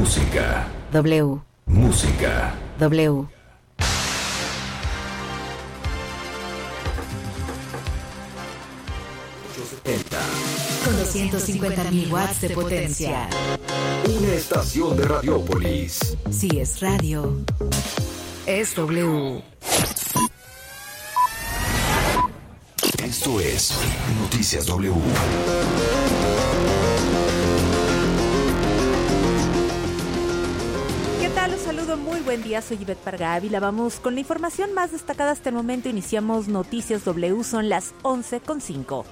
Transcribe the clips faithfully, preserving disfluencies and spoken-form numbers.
Música. W. Música. W. Con doscientos cincuenta mil watts de potencia. Una estación de Radiópolis. Si es radio, es W. Esto es Noticias W. ¿Qué tal? Los saludo, muy buen día, soy Ivette Parga Ávila. Vamos con la información más destacada hasta el momento. Iniciamos Noticias W, son las once con cinco.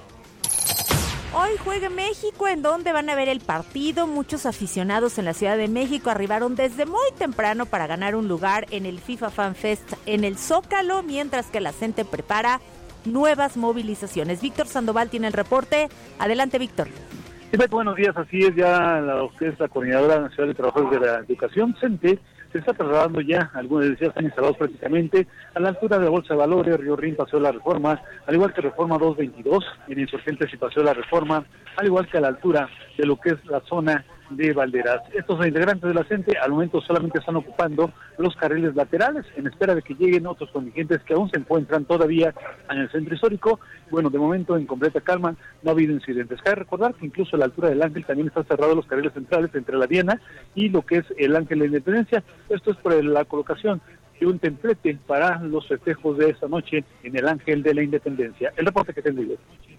Hoy juega México, en donde van a ver el partido. Muchos aficionados en la Ciudad de México arribaron desde muy temprano para ganar un lugar en el FIFA Fan Fest en el Zócalo, mientras que la gente prepara nuevas movilizaciones. Víctor Sandoval tiene el reporte. Adelante, Víctor. Buenos días, así es, ya lo que es la Coordinadora Nacional de Trabajadores de la Educación, CENTE, se está trasladando ya, algunos ya están instalados prácticamente a la altura de la Bolsa de Valores, Río Rin, Paseo de la Reforma, al igual que Reforma doscientos veintidós, en Insurgentes y Paseo de la Reforma, al igual que a la altura de lo que es la zona de Valderas. Estos integrantes de la CENTE al momento solamente están ocupando los carriles laterales en espera de que lleguen otros contingentes que aún se encuentran todavía en el centro histórico. Bueno, de momento en completa calma, no ha habido incidentes. Cabe recordar que incluso a la altura del Ángel también están cerrados los carriles centrales entre la Diana y lo que es el Ángel de la Independencia. Esto es por la colocación de un templete para los festejos de esta noche en el Ángel de la Independencia. El reporte que tengo yo.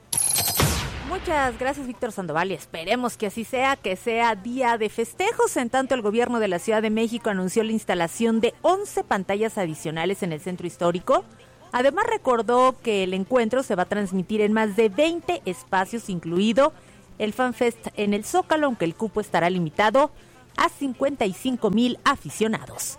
Muchas gracias, Víctor Sandoval, y esperemos que así sea, que sea día de festejos. En tanto, el gobierno de la Ciudad de México anunció la instalación de once pantallas adicionales en el centro histórico. Además, recordó que el encuentro se va a transmitir en más de veinte espacios, incluido el FanFest en el Zócalo, aunque el cupo estará limitado a cincuenta y cinco mil aficionados.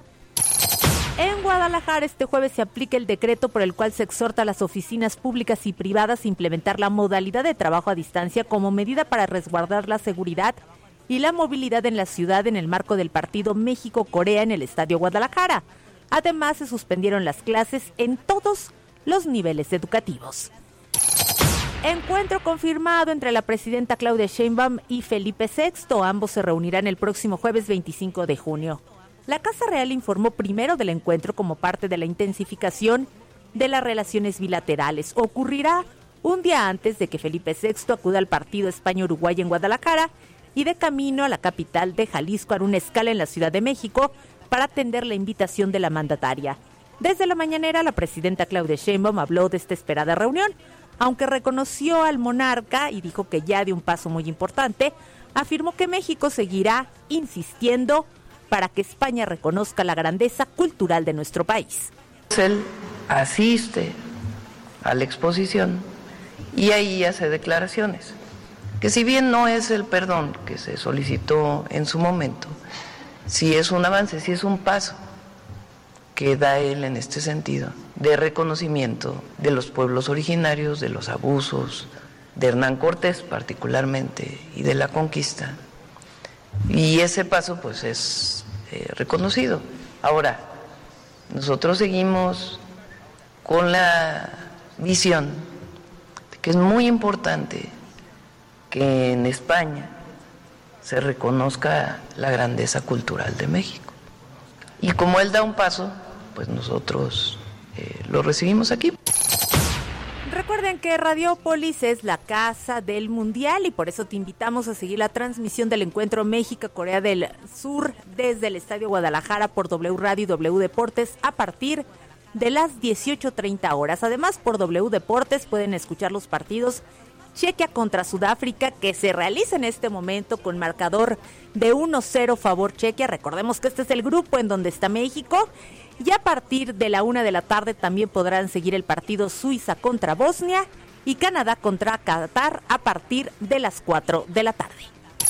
En Guadalajara, este jueves se aplica el decreto por el cual se exhorta a las oficinas públicas y privadas a implementar la modalidad de trabajo a distancia como medida para resguardar la seguridad y la movilidad en la ciudad en el marco del partido México-Corea en el Estadio Guadalajara. Además, se suspendieron las clases en todos los niveles educativos. Encuentro confirmado entre la presidenta Claudia Sheinbaum y Felipe sexto. Ambos se reunirán el próximo jueves veinticinco de junio. La Casa Real informó primero del encuentro como parte de la intensificación de las relaciones bilaterales. Ocurrirá un día antes de que Felipe sexto acuda al partido España-Uruguay en Guadalajara y de camino a la capital de Jalisco hará una escala en la Ciudad de México para atender la invitación de la mandataria. Desde la mañanera, la presidenta Claudia Sheinbaum habló de esta esperada reunión, aunque reconoció al monarca y dijo que ya dio un paso muy importante. Afirmó que México seguirá insistiendo para que España reconozca la grandeza cultural de nuestro país. Él asiste a la exposición y ahí hace declaraciones, que si bien no es el perdón que se solicitó en su momento, sí es un avance, sí es un paso que da él en este sentido, de reconocimiento de los pueblos originarios, de los abusos, de Hernán Cortés particularmente, y de la conquista. Y ese paso pues es eh, reconocido. Ahora, nosotros seguimos con la visión de que es muy importante que en España se reconozca la grandeza cultural de México. Y como él da un paso, pues nosotros eh, lo recibimos aquí. Recuerden que Radiópolis es la casa del Mundial y por eso te invitamos a seguir la transmisión del encuentro México-Corea del Sur desde el Estadio Guadalajara por W Radio y W Deportes a partir de las dieciocho treinta horas. Además, por W Deportes pueden escuchar los partidos Chequia contra Sudáfrica, que se realiza en este momento con marcador de uno cero favor Chequia. Recordemos que este es el grupo en donde está México. Y a partir de la una de la tarde también podrán seguir el partido Suiza contra Bosnia y Canadá contra Qatar a partir de las cuatro de la tarde.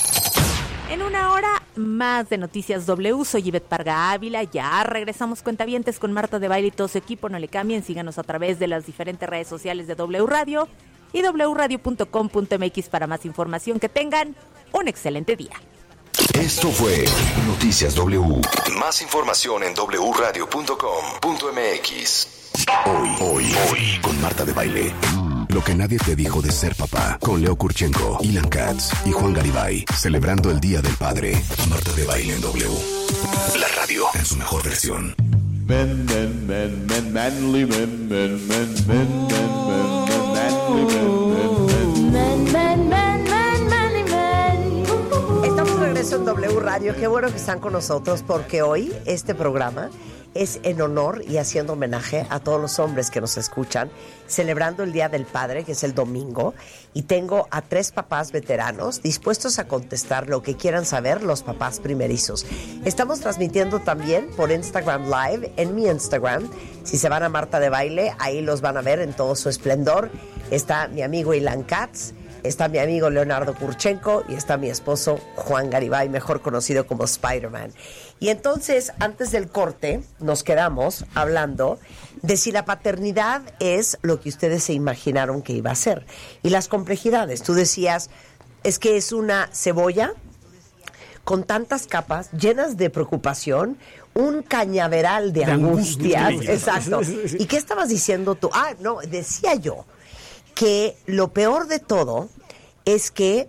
En una hora más de Noticias W, soy Ivette Parga Ávila. Ya regresamos, cuentavientes, con Marta de Baile y todo su equipo. No le cambien, síganos a través de las diferentes redes sociales de W Radio y w radio punto com punto m x para más información. Que tengan un excelente día. Esto fue Noticias W. Más información en w radio punto com punto m x. Hoy, hoy, hoy, con Marta de Baile. Lo que nadie te dijo de ser papá, con Leo Kurchenko, Ilan Katz y Juan Garibay, celebrando el Día del Padre. Marta de Baile en W. La radio en su mejor versión. Men, men, men, men, manly men, men, men, men, men, men, men, manly men, men, men, men, men, manly men. Estamos de regreso en W Radio. Qué bueno que están con nosotros porque hoy este programa es en honor y haciendo homenaje a todos los hombres que nos escuchan, celebrando el Día del Padre, que es el domingo, y tengo a tres papás veteranos dispuestos a contestar lo que quieran saber los papás primerizos. Estamos transmitiendo también por Instagram Live, en mi Instagram. Si se van a Marta de Baile, ahí los van a ver en todo su esplendor. Está mi amigo Ilan Katz, está mi amigo Leonardo Kurchenko y está mi esposo Juan Garibay, mejor conocido como Spider-Man. Y entonces, antes del corte, nos quedamos hablando de si la paternidad es lo que ustedes se imaginaron que iba a ser. Y las complejidades. Tú decías, es que es una cebolla con tantas capas, llenas de preocupación, un cañaveral de, de angustias. Angustia. Exacto. ¿Y qué estabas diciendo tú? Ah, no, decía yo que lo peor de todo es que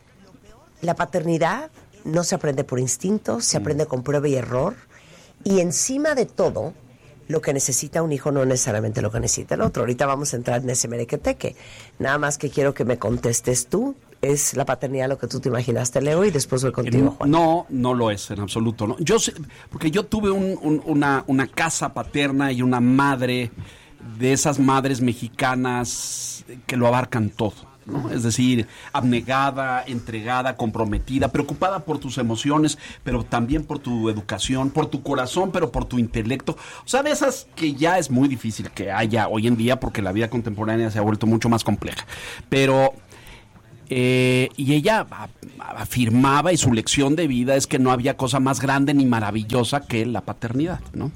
la paternidad no se aprende por instinto, se aprende con prueba y error, y encima de todo, lo que necesita un hijo no necesariamente lo que necesita el otro. Ahorita vamos a entrar en ese merequeteque. Nada más que quiero que me contestes tú. ¿Es la paternidad lo que tú te imaginaste, Leo? Y después voy contigo, Juan. No, no lo es, en absoluto. No. Yo sé, porque yo tuve un, un, una, una casa paterna y una madre de esas madres mexicanas que lo abarcan todo, ¿no? Es decir, abnegada, entregada, comprometida, preocupada por tus emociones, pero también por tu educación, por tu corazón, pero por tu intelecto. O sea, de esas que ya es muy difícil que haya hoy en día porque la vida contemporánea se ha vuelto mucho más compleja. Pero, eh, y ella a, a, afirmaba, y su lección de vida es que no había cosa más grande ni maravillosa que la paternidad, ¿no?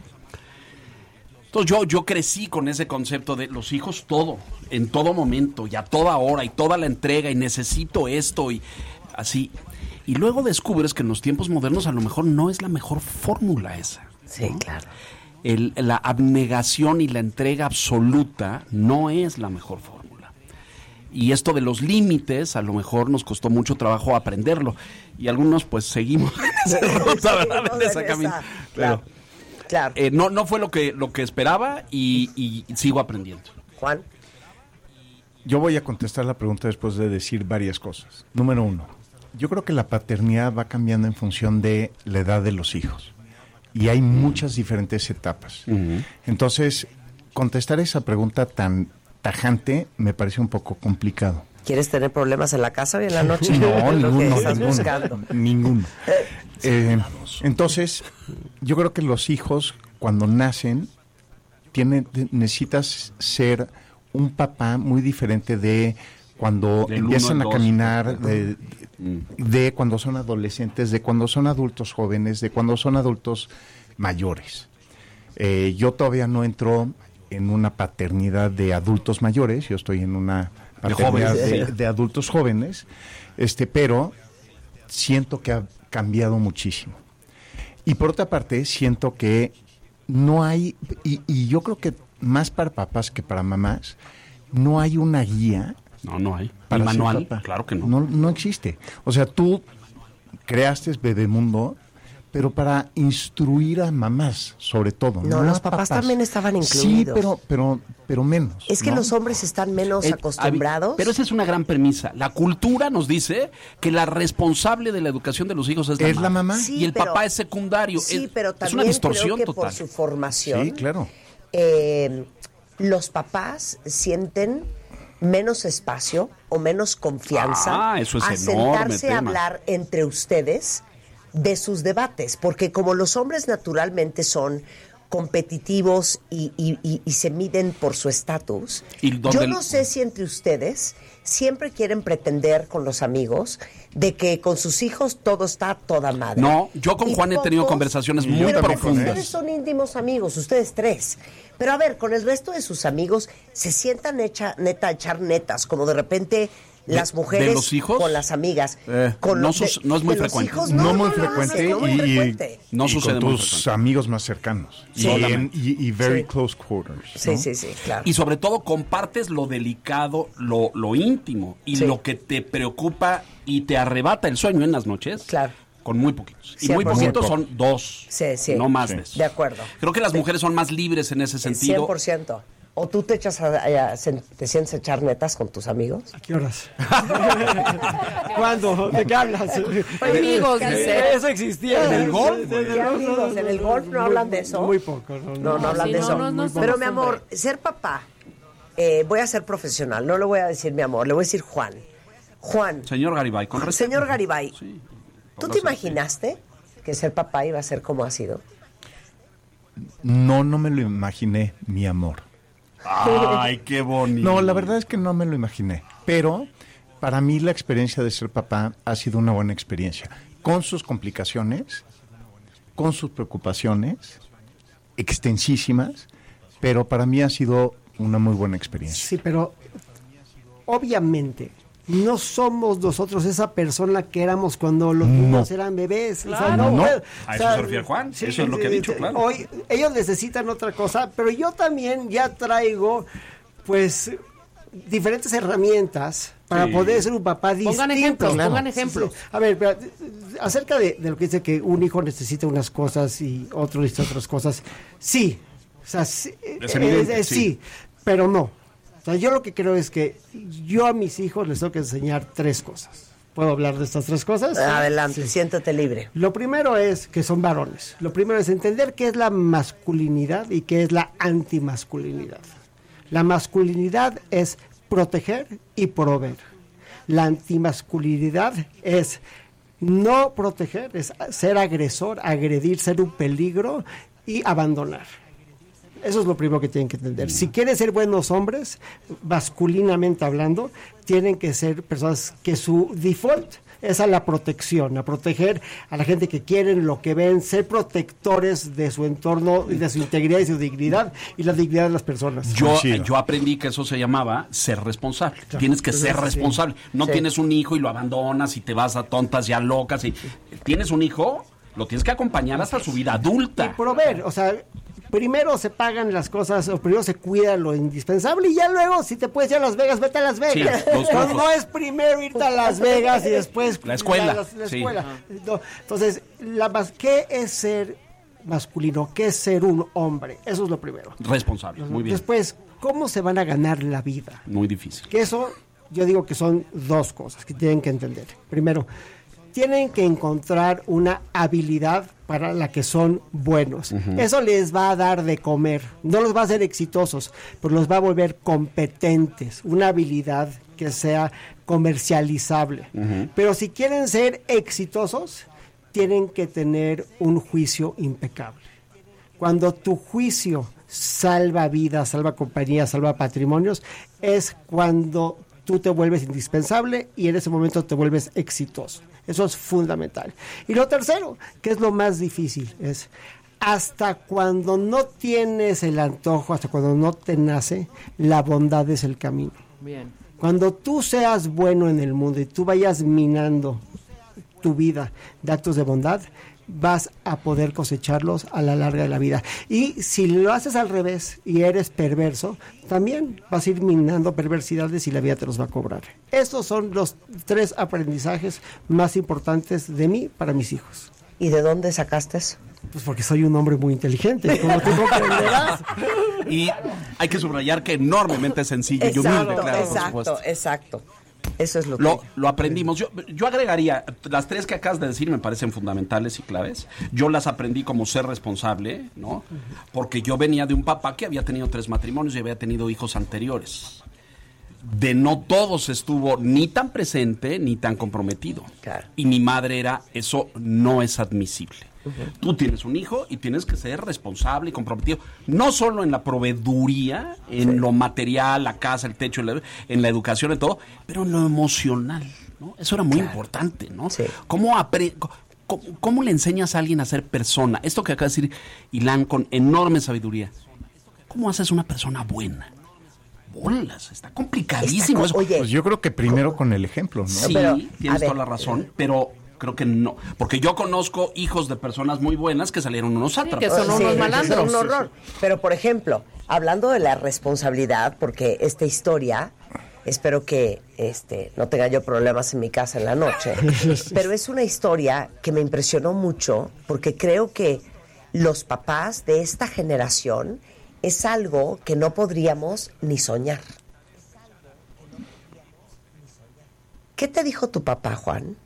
Entonces yo, yo crecí con ese concepto de los hijos todo, en todo momento, y a toda hora, y toda la entrega, y necesito esto, y así. Y luego descubres que en los tiempos modernos a lo mejor no es la mejor fórmula esa. Sí, ¿no? claro. El, la abnegación y la entrega absoluta no es la mejor fórmula. Y esto de los límites, a lo mejor nos costó mucho trabajo aprenderlo. Y algunos pues seguimos en esa ruta, ¿verdad? En esa camino. Claro. Pero, Claro. Eh, no, no fue lo que, lo que esperaba y, y sigo aprendiendo. Juan. Yo voy a contestar la pregunta después de decir varias cosas. Número uno, yo creo que la paternidad va cambiando en función de la edad de los hijos. Y hay muchas diferentes etapas. Uh-huh. Entonces, contestar esa pregunta tan tajante me parece un poco complicado. ¿Quieres tener problemas en la casa hoy en la noche? No, ninguno, estás ninguno, buscando. ninguno. Eh, entonces, yo creo que los hijos, cuando nacen, tienen, necesitas ser un papá muy diferente de cuando Del empiezan a caminar, de, de cuando son adolescentes, de cuando son adultos jóvenes, de cuando son adultos mayores. Eh, yo todavía no entro en una paternidad de adultos mayores, yo estoy en una paternidad de, de, de adultos jóvenes, este, pero siento que ha cambiado muchísimo. Y por otra parte, siento que no hay, y, y yo creo que más para papás que para mamás, no hay una guía. No, no hay. Para ¿El manual? papá. Claro que no. no. No existe. O sea, tú creaste Bebemundo, pero para instruir a mamás, sobre todo. No, no los a papás, papás también estaban incluidos. Sí, pero, pero, pero menos. Es que ¿no? los hombres están menos Eh, acostumbrados. Pero esa es una gran premisa. La cultura nos dice que la responsable de la educación de los hijos es la ¿Es mamá. la mamá? Sí, y el pero- papá es secundario. Sí, es, pero es también una distorsión creo que total. por su formación, Sí, claro. eh, los papás sienten menos espacio o menos confianza Ah, eso es a enorme sentarse a tema. hablar entre ustedes de sus debates, porque como los hombres naturalmente son competitivos y, y, y, y se miden por su estatus, ¿Y dónde yo el- no sé si entre ustedes siempre quieren pretender con los amigos de que con sus hijos todo está a toda madre. No, yo con Y Juan he tenido pocos- conversaciones Y yo muy pero también porque con él. ustedes son íntimos amigos, ustedes tres. Pero a ver, con el resto de sus amigos, se sientan hecha, neta a echar netas, como de repente las ¿De- mujeres de los hijos? con las amigas. Eh, con no los- sus- de- no es muy de los frecuente. hijos, No, no, muy no, no, frecuente no, muy y, frecuente. No y sucede con muy tus frecuente. amigos más cercanos. Sí. Y, en- y- y very Sí. close quarters. Sí, ¿no? sí, sí, claro. Y sobre todo compartes lo delicado, lo, lo íntimo y Sí. lo que te preocupa y te arrebata el sueño en las noches. Claro. Con muy poquitos. Y cien muy por ciento. poquitos son dos. Sí, sí. No más Sí. de eso. De acuerdo. Creo que las Sí. mujeres son más libres en ese cien sentido. por ciento. ¿O tú te echas a, a- a- te sientes a echar netas con tus amigos? ¿A qué horas? ¿Cuándo? ¿De qué hablas? Amigos, dice. Eso existía. En el golf, güey. ¿Qué amigos? ¿En el golf no hablan de eso? Muy poco. No, No, no hablan sí, de no, eso. no, no, Pero no, mi no, amor, ser papá, eh, voy a ser profesional, no le voy a decir mi amor, le voy a decir Juan. Juan, Señor Garibay, con respeto. señor Garibay, Sí. ¿tú No te sé, imaginaste que ser papá iba a ser como ha sido? No, no me lo imaginé, mi amor. Ay, qué bonito. No, la verdad es que no me lo imaginé. Pero para mí la experiencia de ser papá ha sido una buena experiencia. Con sus complicaciones, con sus preocupaciones, extensísimas, pero para mí ha sido una muy buena experiencia. Sí, pero obviamente no somos nosotros esa persona que éramos cuando los niños eran bebés. O sea, Claro. no, No. puedo- A o eso sea, se refiere Juan. Eso es lo que ha dicho, claro. Hoy ellos necesitan otra cosa, pero yo también ya traigo, pues, diferentes herramientas para Sí. poder ser un papá distinto. Pongan ejemplos, Claro. pongan ejemplos. Sí, sí. A ver, pero, acerca de, de lo que dice que un hijo necesita unas cosas y otro necesita otras cosas, sí, o sea, sí, Es evidente, eh, eh, sí. sí, pero no. O sea, yo lo que creo es que yo a mis hijos les tengo que enseñar tres cosas. ¿Puedo hablar de estas tres cosas? Adelante, Sí. siéntate libre. Lo primero es que son varones. Lo primero es entender qué es la masculinidad y qué es la antimasculinidad. La masculinidad es proteger y proveer. La antimasculinidad es no proteger, es ser agresor, agredir, ser un peligro y abandonar. Eso es lo primero que tienen que entender. Si quieren ser buenos hombres, masculinamente hablando, tienen que ser personas que su default es a la protección, a proteger a la gente que quieren, lo que ven, ser protectores de su entorno, y de su integridad y su dignidad y la dignidad de las personas. Yo, Sí. yo aprendí que eso se llamaba ser responsable. Tienes que ser Sí. responsable. No Sí. tienes un hijo y lo abandonas y te vas a tontas ya locas. Y tienes un hijo, lo tienes que acompañar hasta su vida Y adulta. proveer, o sea, primero se pagan las cosas, o primero se cuida lo indispensable y ya luego, si te puedes ir a Las Vegas, vete a Las Vegas. Sí, los no, lujos. no es primero irte a Las Vegas y después La escuela, La, la sí. escuela. No, entonces, la, mas- ¿qué es ser masculino? ¿Qué es ser un hombre? Eso es lo primero. Responsable, muy bien. Después, ¿cómo se van a ganar la vida? Muy difícil. Que eso, yo digo que son dos cosas que tienen que entender. Primero, tienen que encontrar una habilidad para la que son buenos. Eso les va a dar de comer. No los va a hacer exitosos, pero los va a volver competentes. Una habilidad que sea comercializable. Pero si quieren ser exitosos, tienen que tener un juicio impecable. Cuando tu juicio salva vidas, salva compañías, salva patrimonios, es cuando tú te vuelves indispensable y en ese momento te vuelves exitoso. Eso es fundamental. Y lo tercero, que es lo más difícil, es hasta cuando no tienes el antojo, hasta cuando no te nace, la bondad es el camino. Bien. Cuando tú seas bueno en el mundo y tú vayas minando tu vida de actos de bondad, vas a poder cosecharlos a la larga de la vida. Y si lo haces al revés y eres perverso, también vas a ir minando perversidades y la vida te los va a cobrar. Estos son los tres aprendizajes más importantes de mí para mis hijos. ¿Y de dónde sacaste eso? Pues porque soy un hombre muy inteligente, como tú comprenderás. Y hay que subrayar que enormemente sencillo y humilde, Exacto, claro, por exacto, supuesto. exacto. Eso es lo, Lo, que... lo aprendimos. Yo, yo agregaría, las tres que acabas de decir me parecen fundamentales y claves. Yo las aprendí como ser responsable, ¿no? Porque yo venía de un papá que había tenido tres matrimonios y había tenido hijos anteriores. De no todos estuvo ni tan presente ni tan comprometido. Claro. Y mi madre era, eso no es admisible. Uh-huh. Tú tienes un hijo y tienes que ser responsable y comprometido, no solo en la proveeduría, en sí. lo material, la casa, el techo, en la, en la educación, en todo, pero en lo emocional, ¿no? Eso era muy claro. importante, ¿no? Sí. ¿Cómo, apre- cómo, ¿Cómo le enseñas a alguien a ser persona? Esto que acaba de decir Ilan con enorme sabiduría. ¿Cómo haces una persona buena? bolas, está complicadísimo Está co- eso. oye, Pues yo creo que primero con el ejemplo, ¿no? Sí, pero, tienes a ver. toda la razón, pero creo que no. Porque yo conozco hijos de personas muy buenas que salieron unos sátrapas. que son Sí, unos es malandros. un horror. Pero, por ejemplo, hablando de la responsabilidad, porque esta historia, espero que este, no tenga yo problemas en mi casa en la noche, pero es una historia que me impresionó mucho porque creo que los papás de esta generación es algo que no podríamos ni soñar. ¿Qué te dijo tu papá, Juan,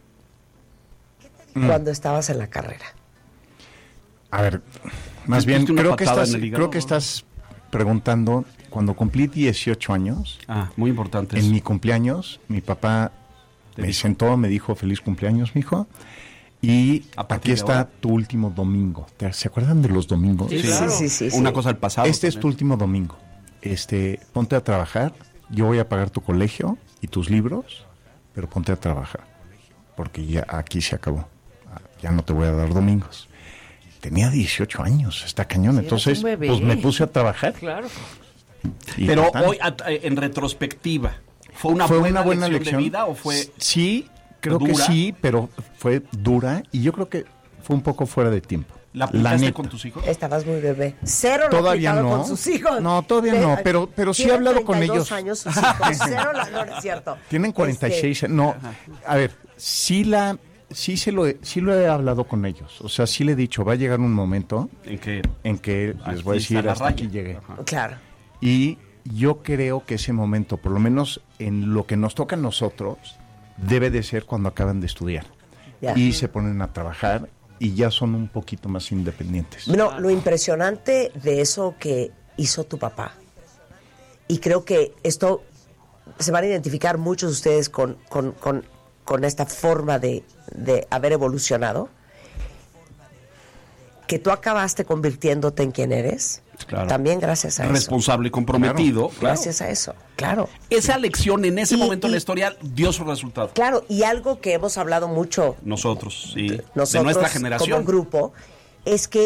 Mm. cuando estabas en la carrera? A ver, más ¿Te bien, diste una creo que, patada estás, en el hígado? creo que estás preguntando, cuando cumplí dieciocho años, Ah, muy importante. en eso. mi cumpleaños, mi papá Te me dijo. sentó, me dijo, feliz cumpleaños, mijo, y A partir aquí de está ahora. tu último domingo. ¿Te- ¿Se acuerdan de los domingos? Sí, claro. sí, sí, sí. Una cosa del pasado. Este es tu también. último domingo. Este, ponte a trabajar, yo voy a pagar tu colegio y tus libros, pero ponte a trabajar, porque ya aquí se acabó. Ah, Ya no te voy a dar domingos. Tenía dieciocho años, está cañón. Sí, eras Entonces, un bebé. pues me puse a trabajar. Claro. y Pero tan, hoy, a- en retrospectiva, ¿fue una, fue buena, una buena lección, lección. de vida o fue Sí, creo que dura? sí, pero fue dura y yo creo que fue un poco fuera de tiempo. ¿La aplicaste neta. con tus hijos? Estabas muy bebé. Cero lo Todavía aplicado no. con sus hijos. No, todavía Ve- no, pero- pero sí he tienen hablado con treinta y dos ellos. años sus hijos. Cero la- no, no es cierto. Tienen cuarenta y seis. Este, No, a ver, sí la, sí se lo, he- sí lo he hablado con ellos. O sea, sí le he dicho, va a llegar un momento ¿En qué? en que les Aquí voy a está decir la hasta raya. aquí llegué. Ajá. Claro. Y yo creo que ese momento, por lo menos en lo que nos toca a nosotros, debe de ser cuando acaban de estudiar. Ya. Y se ponen a trabajar y ya son un poquito más independientes. No, lo impresionante de eso que hizo tu papá, y creo que esto se van a identificar muchos de ustedes con, con, con, con esta forma de, de haber evolucionado, que tú acabaste convirtiéndote en quien eres, Claro. también gracias a eso. Responsable y comprometido. Claro. Gracias a eso, claro. Esa lección en ese Y- momento de y- la historia dio su resultado. Claro, y algo que hemos hablado mucho Nosotros, sí. nosotros de nuestra generación. como grupo, es que